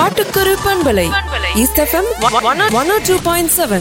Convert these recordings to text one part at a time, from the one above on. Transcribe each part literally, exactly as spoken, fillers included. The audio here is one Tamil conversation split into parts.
காட்டுக்குரு பண்பலை east FM one oh two point seven.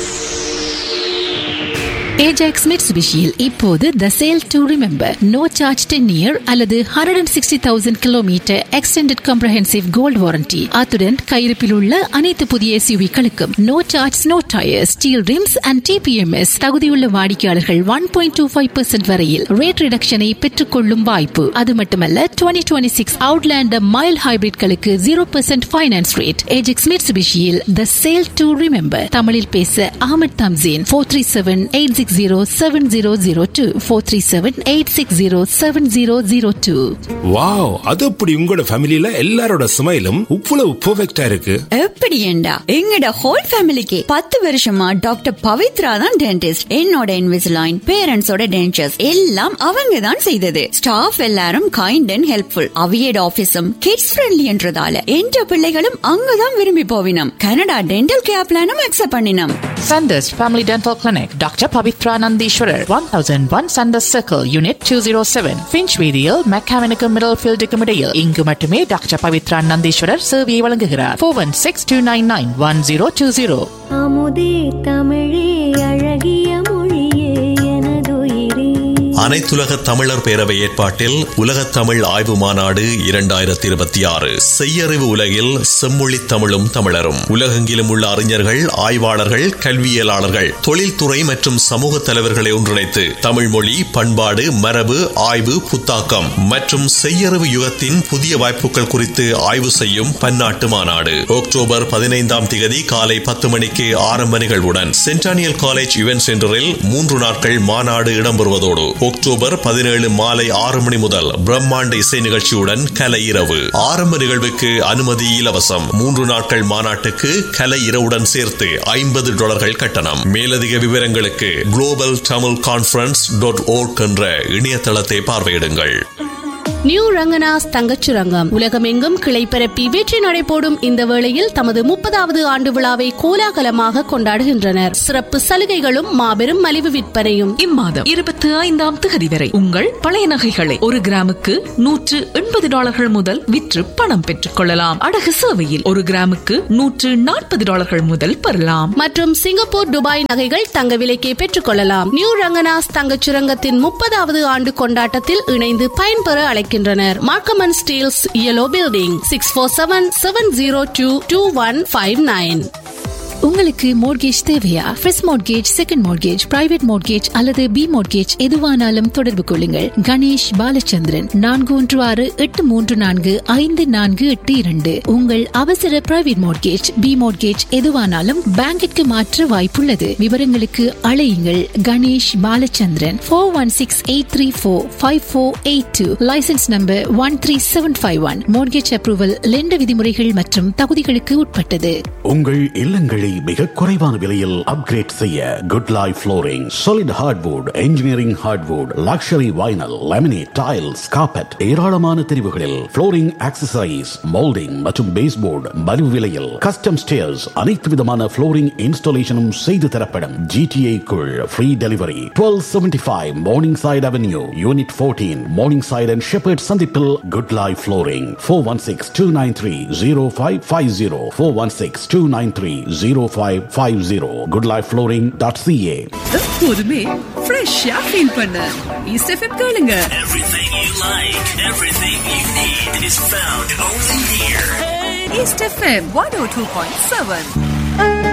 Ajax மிட்சுபிஷியில் இப்போது த sale to remember no charge ten year அல்லது hundred and sixty thousand kilometre extended comprehensive gold warranty. அத்துடன் கையிருப்பில் உள்ள அனைத்து புதிய எஸ்யூவிகளுக்கும் no charge no tyre steel rims and DBMS. தகுதியுள்ள வாடிக்கையாளர்கள் one point two five percent வரையில் ரேட் ரிடக்ஷனை பெற்றுக் கொள்ளும் வாய்ப்பு. அது மட்டுமல்ல twenty twenty six Outlander mile ஹைபிரிட்களுக்கு zero percent finance rate. Ajax மிட்சுபிஷியில் the sale to remember. தமிழில் பேச Ahmed Thamseen. Four three seven eight six zero seven zero zero two four three seven eight six zero seven zero zero two. Wow, அது அப்படி உங்களோட ஃபேமிலில எல்லாரோட ஸ்மைலும் இவ்வளவு பெர்ஃபெக்ட்டா இருக்கு. எப்படி ஏண்டா எங்கட ஹோல் ஃபேமிலிக்கு பத்து வருஷமா டாக்டர் பவித்ரா தான் டென்டிஸ்ட். என்னோட இன்விசிலைன் பேரண்ட்ஸோட டென்டர்ஸ் எல்லாம் அவங்க தான் செய்தது. ஸ்டாஃப் எல்லாரும் kind and helpful. அவியட் ஆபீஸும் kids friendly என்றதால என்ற பிள்ளைகளும் அங்கதான் விரும்பி போவினம். கனடா டென்டல் கேர் பிளானும் அக்செப்ட் பண்ணினோம். Sanders Family Dental Clinic, Doctor Pavitra Nandishwarar, one thousand one Sanders Circle, Unit two oh seven, Finchweedial, Mechanical Middlefield Decomedial. இங்கு மட்டுமே டாக்டர் பவித்ரா நந்தீஸ்வரர் சேவையை வழங்குகிறார். four one six two nine nine one zero two zero. அமுதே தமிழே அழகிய மொழியே எனதுயிரே. அனைத்துலக தமிழர் பேரவை ஏற்பாட்டில் உலகத் தமிழ் ஆய்வு மாநாடு இரண்டாயிரத்தி இருபத்தி ஆறு. செய்யறிவு உலகில் செம்மொழி தமிழும் தமிழரும். உலகெங்கிலும் உள்ள அறிஞர்கள், ஆய்வாளர்கள், கல்வியலாளர்கள், தொழில்துறை மற்றும் சமூக தலைவர்களை ஒன்றிணைத்து தமிழ் மொழி, பண்பாடு, மரபு, ஆய்வு, புத்தாக்கம் மற்றும் செய்யறிவு யுகத்தின் புதிய வாய்ப்புகள் குறித்து ஆய்வு செய்யும் பன்னாட்டு மாநாடு அக்டோபர் பதினைந்தாம் திகதி காலை பத்து மணிக்கு ஆரம்ப நிகழ்வுடன் சென்டானியல் காலேஜ் இவென்ட் சென்டரில் மூன்று நாட்கள் மாநாடு இடம்பெறுவதோடு அக்டோபர் பதினேழு மாலை ஆறு மணி முதல் பிரம்மாண்ட இசை நிகழ்ச்சியுடன் கலை இரவு. ஆரம்ப நிகழ்வுக்கு அனுமதி இலவசம். மூன்று நாட்கள் மாநாட்டுக்கு கலை இரவுடன் சேர்த்து ஐம்பது டாலர்கள் கட்டணம். மேலதிக விவரங்களுக்கு global Tamil conference dot work என்ற இணையதளத்தை பார்வையிடுங்கள். நியூ ரங்கனாஸ் தங்கச்சுரங்கம் உலகமெங்கும் கிளை பரப்பி வெற்றி நடைபோடும் இந்த வேளையில் தமது முப்பதாவது ஆண்டு விழாவை கோலாகலமாக கொண்டாடுகின்றனர். சிறப்பு சலுகைகளும் மாபெரும் மலிவு விற்பனையும். இம்மாதம் இருபத்தி ஐந்தாம் தேதி வரை உங்கள் பழைய நகைகளை ஒரு கிராமுக்கு நூற்று எண்பது டாலர்கள் முதல் விற்று பணம் பெற்றுக் கொள்ளலாம். அடகு சேவையில் ஒரு கிராமுக்கு நூற்று நாற்பது டாலர்கள் முதல் பெறலாம். மற்றும் சிங்கப்பூர், துபாய் நகைகள் தங்க விலைக்கே பெற்றுக் கொள்ளலாம். நியூ ரங்கனாஸ் தங்கச்சுரங்கத்தின் முப்பதாவது ஆண்டு கொண்டாட்டத்தில் இணைந்து பயன்பெற அழைக்க Markham and Steels Yellow Building six four seven seven zero two two one five nine. உங்களுக்கு மோர்கேஜ் தேவையா? First mortgage, second mortgage, private mortgage அல்லது பி மோர்கேஜ் எதுவானாலும் தொடர்பு கொள்ளுங்கள். கணேஷ் பாலச்சந்திரன் நான்கு ஒன்று ஆறு எட்டு மூன்று நான்கு ஐந்து நான்கு எட்டு இரண்டு. உங்கள் அவசர பிரைவேட் மோர்கேஜ், பி மோர்கேஜ் எதுவானாலும் பேங்கிற்கு மாற்ற வாய்ப்புள்ளது. விவரங்களுக்கு அழையுங்கள் Ganesh Balachandran four one six eight three four five four eight two. Licence number one three seven five one. Mortgage approval lender விதிமுறைகள் மற்றும் தகுதிகளுக்கு உட்பட்டது. உங்கள் இல்லங்களை மிக குறைவான விலையில் அப்கிரேட் செய்ய good life flooring. Solid hardwood, engineering hardwood, luxury vinyl, laminate, tiles, carpet, ஏராளமான தெரிவுகளில் ஃப்ளோரிங் ஆக்சசரிஸ், மோல்டிங் மற்றும் பேஸ்போர்டு மலிவு விலையில். கஸ்டம் ஸ்டேர்ஸ், அனைத்து விதமான ஃப்ளோரிங் இன்ஸ்டாலேஷனும் செய்து தரப்படும். GTA குள் free delivery. Twelve seventy five morning side avenue, unit fourteen, morning side and shepherd சந்திப்பில் good life flooring. Four one six two nine three zero five five zero four one six two nine three zero five five zero. good life flooring dot c a. எப்போதுமே ஃப்ரெஷ்ஷா ஃபீல் பண்ண ஈஸ்ட் எஃப்எம் கேளுங்க. Everything you like, everything you need is found only here. East FM one oh two point seven.